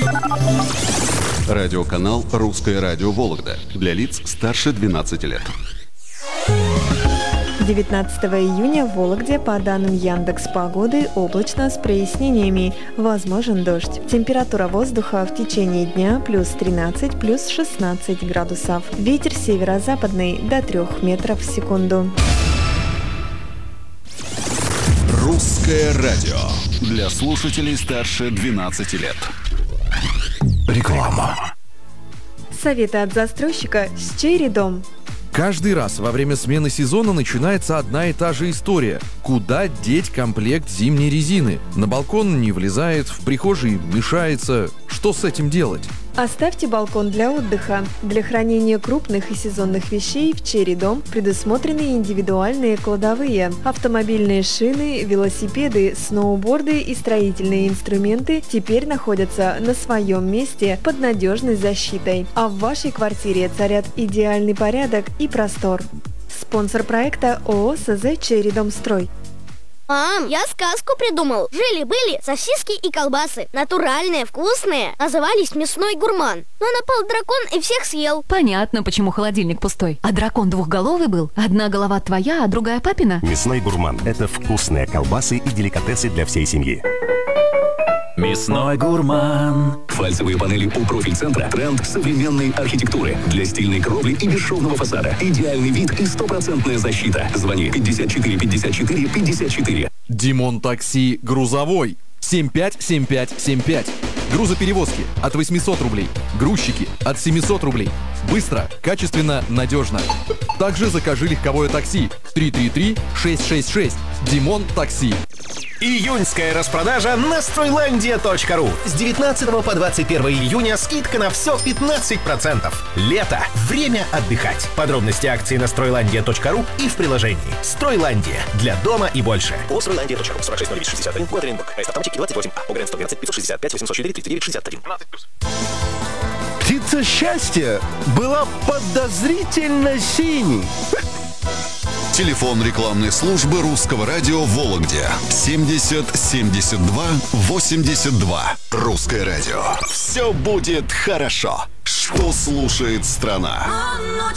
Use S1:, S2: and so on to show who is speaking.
S1: Радиоканал «Русское радио Вологда» для лиц старше 12 лет.
S2: 19 июня в Вологде по данным Яндекс.Погоды облачно с прояснениями. Возможен дождь. Температура воздуха в течение дня плюс 13, плюс 16 градусов. Ветер северо-западный до 3 метров в секунду.
S1: «Русское радио» для слушателей старше 12 лет. Реклама.
S2: Советы от застройщика с Черри Дом.
S3: Каждый раз во время смены сезона начинается одна и та же история. Куда деть комплект зимней резины? На балкон не влезает, в прихожей мешается. Что с этим делать?
S2: Оставьте балкон для отдыха. Для хранения крупных и сезонных вещей в Черри Дом предусмотрены индивидуальные кладовые. Автомобильные шины, велосипеды, сноуборды и строительные инструменты теперь находятся на своем месте под надежной защитой. А в вашей квартире царят идеальный порядок и простор. Спонсор проекта ООО СЗ «Черри Дом Строй».
S4: Мам, я сказку придумал. Жили-были сосиски и колбасы. Натуральные, вкусные. Назывались «Мясной гурман». Но напал дракон и всех съел.
S5: Понятно, почему холодильник пустой. А дракон двухголовый был? Одна голова твоя, а другая папина?
S6: «Мясной гурман» – это вкусные колбасы и деликатесы для всей семьи.
S7: Мясной гурман. Фальцевые панели у профиль-центра. Тренд современной архитектуры. Для стильной кровли и бесшовного фасада. Идеальный вид и стопроцентная защита. Звони 54 54 54.
S3: Димон Такси грузовой. 757575. Грузоперевозки от 800 рублей. Грузчики от 700 рублей. Быстро, качественно, надежно. Также закажи легковое такси 333-666. Димон Такси.
S8: Июньская распродажа на Стройlandia.ru. С 19 по 21 июня скидка на все 15%. Лето. Время отдыхать. Подробности акции на Стройlandia.ru и в приложении. Стройландия. Для дома и больше.
S9: По Стройlandia.ru. 460961. Город Оренбург. Аист автоматики 28А. ОГРН 112 565 804 39 63.
S10: Птица счастья была подозрительно синей.
S1: Телефон рекламной службы «Русского радио» в Вологде. 70 72 82. «Русское радио». Все будет хорошо. Что слушает страна?